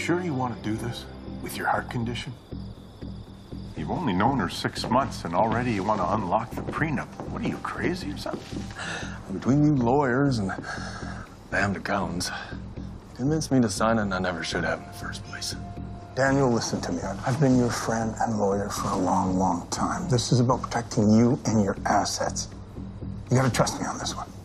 sure you want to do this with your heart condition? You've only known her 6 months and already you want to unlock the prenup. What are you, crazy or something? Between you lawyers and damned accountants, convinced me to sign it and I never should have in the first place. Daniel, listen to me. I've been your friend and lawyer for a long, long time. This is about protecting you and your assets. You gotta trust me on this one.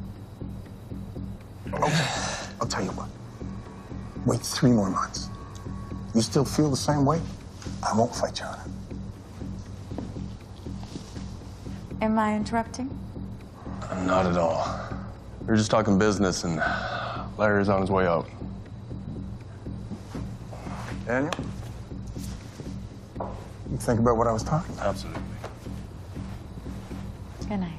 Okay, I'll tell you what. Wait 3 more months. You still feel the same way? I won't fight you on it. Am I interrupting? Not at all. We were just talking business and Larry's on his way out. Daniel? You think about what I was talking about? Absolutely. Good night.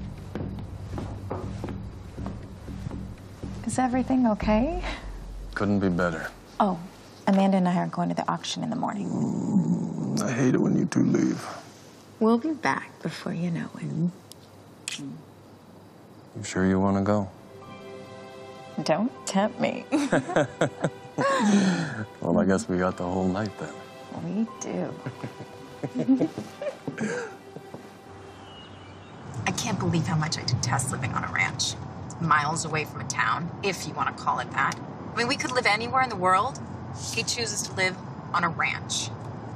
Is everything okay? Couldn't be better. Oh, Amanda and I are going to the auction in the morning. I hate it when you two leave. We'll be back before you know it. You sure you want to go? Don't tempt me. Well, I guess we got the whole night then. We do. I can't believe how much I detest living on a ranch. Miles away from a town, if you want to call it that. I mean, we could live anywhere in the world. He chooses to live on a ranch.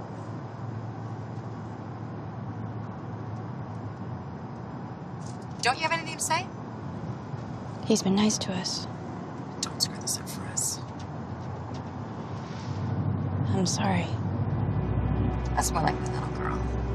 Don't you have anything to say? He's been nice to us. Don't screw this up for us. I'm sorry. That's more like the little girl.